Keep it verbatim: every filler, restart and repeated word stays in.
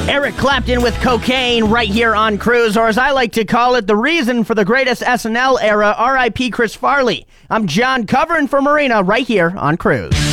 Eric Clapton with Cocaine right here on Cruise, or as I like to call it, the reason for the greatest S N L era, R I P Chris Farley. I'm John covering for Marina right here on Cruise.